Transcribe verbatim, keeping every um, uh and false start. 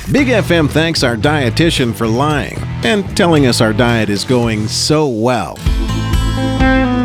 Big F M thanks our dietitian for lying and telling us our diet is going so well.